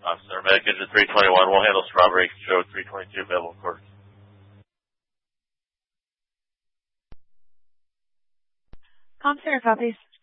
Officer, Medic Engine 321. We'll handle Strawberry. Show 322 available quarters. Comm Center copies.